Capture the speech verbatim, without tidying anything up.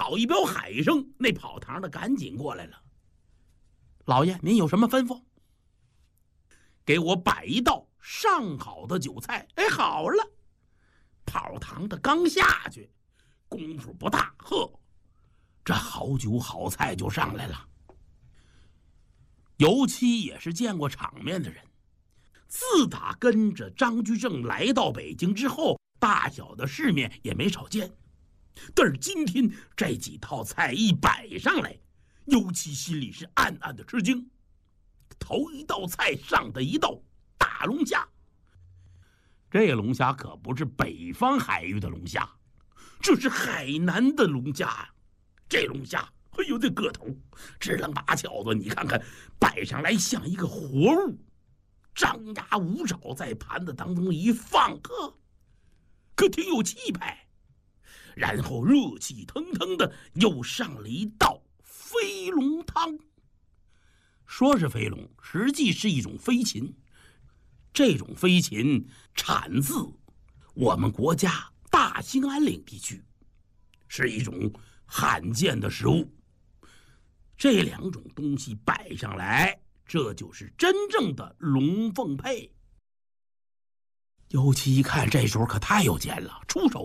好一表喊声，那跑堂的赶紧过来了。老爷，您有什么吩咐？给我摆一道上好的酒菜。哎，好了。跑堂的刚下去，功夫不大，呵，这好酒好菜就上来了。尤其也是见过场面的人，自打跟着张居正来到北京之后，大小的世面也没少见。但是今天这几套菜一摆上来，尤其心里是暗暗的吃惊。头一道菜上的一道大龙虾，这龙虾可不是北方海域的龙虾，这是海南的龙虾呀。这龙虾，哎呦，这个头直棱八翘的，你看看摆上来像一个活物，张牙舞爪在盘子当中一放，呵，可挺有气派。然后热气腾腾的又上了一道飞龙汤。说是飞龙，实际是一种飞禽。这种飞禽产自我们国家大兴安岭地区，是一种罕见的食物。这两种东西摆上来，这就是真正的龙凤配。尤其一看这时候可太有钱了，出手